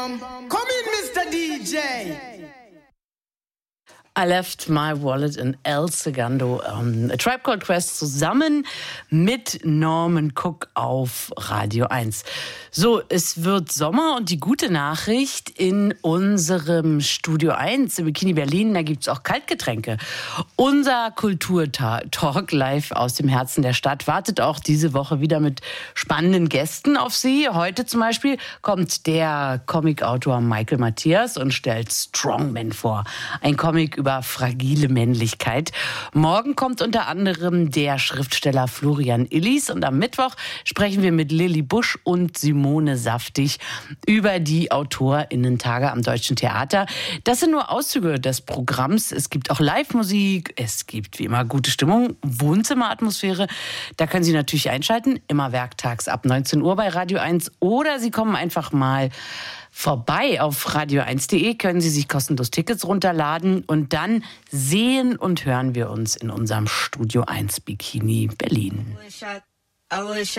Come in, Mr. DJ. I Left My Wallet in El Segundo. A Tribe Called Quest zusammen mit Norman Cook auf Radio 1. So, es wird Sommer und die gute Nachricht: in unserem Studio 1 im Bikini Berlin, da gibt's auch Kaltgetränke. Unser Kulturtalk live aus dem Herzen der Stadt wartet auch diese Woche wieder mit spannenden Gästen auf Sie. Heute zum Beispiel kommt der Comicautor Michael Matthias und stellt Strongman vor. Ein Comic über fragile Männlichkeit. Morgen kommt unter anderem der Schriftsteller Florian Illies und am Mittwoch sprechen wir mit Lilly Busch und Simone Saftig über die AutorInnen-Tage am Deutschen Theater. Das sind nur Auszüge des Programms. Es gibt auch Live-Musik, es gibt wie immer gute Stimmung, Wohnzimmeratmosphäre. Da können Sie natürlich einschalten, immer werktags ab 19 Uhr bei Radio 1 oder Sie kommen einfach mal vorbei. Auf radio1.de können Sie sich kostenlos Tickets runterladen und dann sehen und hören wir uns in unserem Studio 1 Bikini Berlin.